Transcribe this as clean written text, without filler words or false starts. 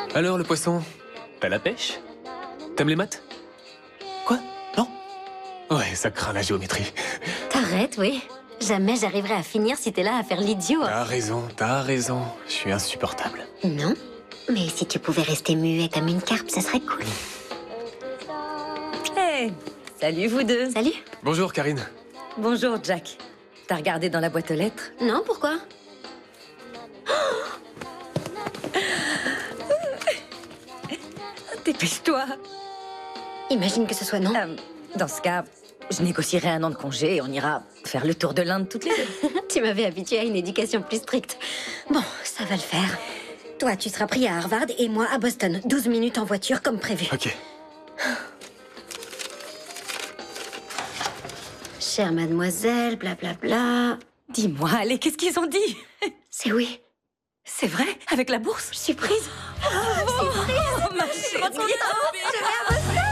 Alors, le poisson, t'as la pêche? T'aimes les maths? Quoi? Non? Ouais, ça craint la géométrie. T'arrêtes, oui. Jamais j'arriverai à finir si t'es là à faire l'idiot. T'as raison. Je suis insupportable. Non, mais si tu pouvais rester muet comme une carpe, ça serait cool. Hey, salut vous deux. Salut. Bonjour, Karine. Bonjour, Jack. T'as regardé dans la boîte aux lettres? Non, pourquoi? Dépêche-toi. Imagine que ce soit non. Dans ce cas, je négocierai un an de congé et on ira faire le tour de l'Inde toutes les deux. Tu m'avais habituée à une éducation plus stricte. Bon, ça va le faire. Toi, tu seras pris à Harvard et moi à Boston. 12 minutes en voiture comme prévu. Ok. Chère mademoiselle, blablabla. Dis-moi, allez, qu'est-ce qu'ils ont dit? C'est oui. C'est vrai? Avec la bourse? Je suis prise. Oh, ma chérie. Je vais à Boston.